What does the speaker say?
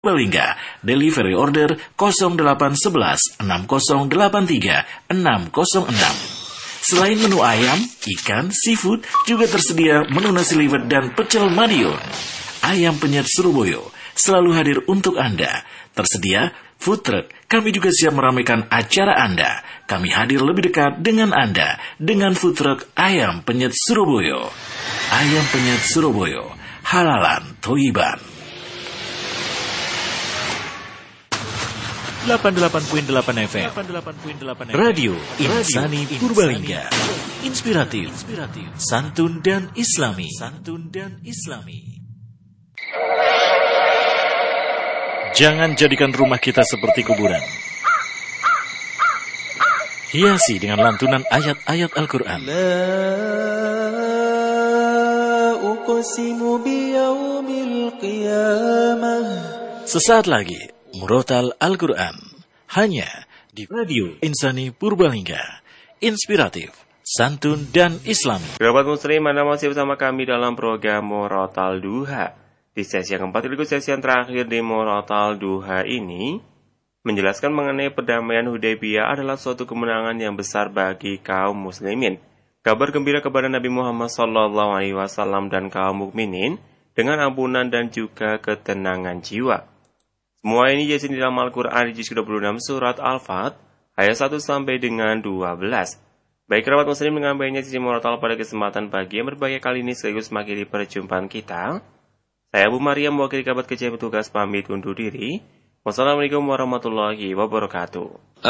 Purbalingga, delivery order 0811 6083 606. Selain menu ayam, ikan, seafood, juga tersedia menu nasi liwet dan pecel Madiun. Ayam Penyet Surabaya selalu hadir untuk Anda. Tersedia food truck, kami juga siap meramaikan acara Anda. Kami hadir lebih dekat dengan Anda dengan food truck Ayam Penyet Surabaya. Ayam Penyet Surabaya, halalan Thoiban. 88.8 FM Radio Insani Purbalingga. Inspiratif, santun dan islami. Jangan jadikan rumah kita seperti kuburan. Hiasi dengan lantunan ayat-ayat Al-Quran. Sesaat lagi Murotal Al-Quran, hanya di Radio Insani Purbalingga. Inspiratif, santun, dan Islami. Sahabat muslim, Anda masih bersama kami dalam program Murotal Duha. Di sesi yang keempat, sesi yang terakhir di Murotal Duha ini menjelaskan mengenai perdamaian Hudaybiyah adalah suatu kemenangan yang besar bagi kaum muslimin. Kabar gembira kepada Nabi Muhammad SAW dan kaum mukminin dengan ampunan dan juga ketenangan jiwa. Semua ini dijelaskan di dalam Al-Quran di juz 26 surat Al-Fat ayat 1 sampai dengan 12. Baik kerabat muslim, dengan baiknya sisi Murotal pada kesempatan pagi yang berbahagia kali ini sekaligus mengakhiri perjumpaan kita. Saya Abu Maria mewakili kerabat kerja yang bertugas pamit undur diri. Wassalamualaikum warahmatullahi wabarakatuh.